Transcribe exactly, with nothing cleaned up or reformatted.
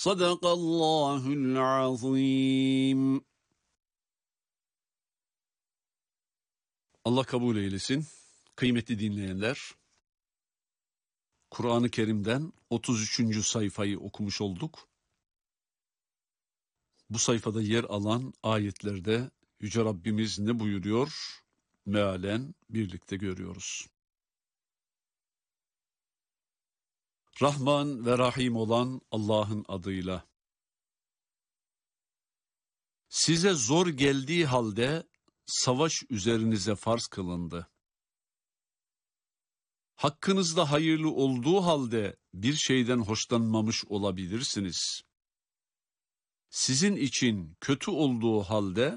Sadakallahul azim. Allah kabul eylesin. Kıymetli dinleyenler, Kur'an-ı Kerim'den otuz üçüncü sayfayı okumuş olduk. Bu sayfada yer alan ayetlerde Yüce Rabbimiz ne buyuruyor? Mealen birlikte görüyoruz. Rahman ve Rahim olan Allah'ın adıyla. Size zor geldiği halde savaş üzerinize farz kılındı. Hakkınızda hayırlı olduğu halde bir şeyden hoşlanmamış olabilirsiniz. Sizin için kötü olduğu halde